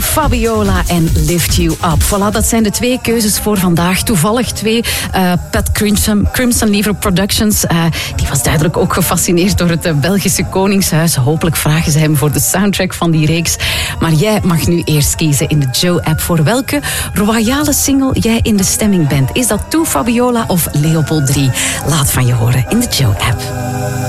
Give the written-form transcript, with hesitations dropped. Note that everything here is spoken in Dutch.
Fabiola en Lift You Up. Voilà, dat zijn de twee keuzes voor vandaag. Toevallig twee. Pat Crimson Lever Productions. Die was duidelijk ook gefascineerd door het Belgische Koningshuis. Hopelijk vragen ze hem voor de soundtrack van die reeks. Maar jij mag nu eerst kiezen in de Joe-app voor welke royale single jij in de stemming bent. Is dat To Fabiola of Leopold III? Laat van je horen in de Joe-app.